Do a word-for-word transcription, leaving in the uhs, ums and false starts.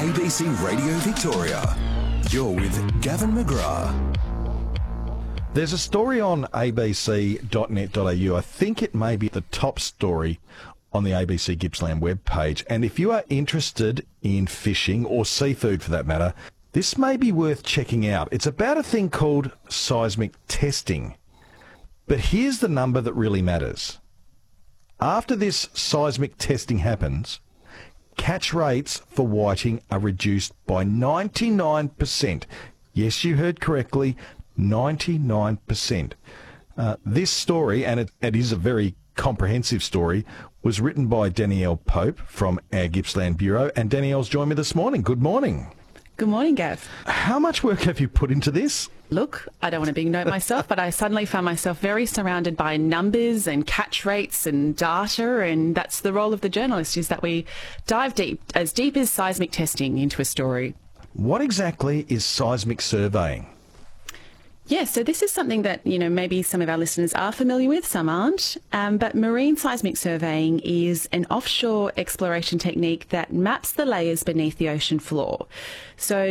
A B C Radio Victoria. You're with Gavin McGrath. There's a story on a b c dot net dot a u. I think it may be the top story on the A B C Gippsland webpage. And if you are interested in fishing or seafood for that matter, this may be worth checking out. It's about a thing called seismic testing. But here's the number that really matters. After this seismic testing happens, catch rates for whiting are reduced by ninety-nine percent. Yes, you heard correctly, ninety-nine percent. Uh, this story, and it, it is a very comprehensive story, was written by Danielle Pope from our Gippsland Bureau, and Danielle's joined me this morning. Good morning. Good morning, Gav. How much work have you put into this? Look, I don't want to big note myself, but I suddenly found myself very surrounded by numbers and catch rates and data, and that's the role of the journalist, is that we dive deep, as deep as seismic testing, into a story. What exactly is seismic surveying? Yes, so this is something that, you know, maybe some of our listeners are familiar with, some aren't. Um, but marine seismic surveying is an offshore exploration technique that maps the layers beneath the ocean floor. So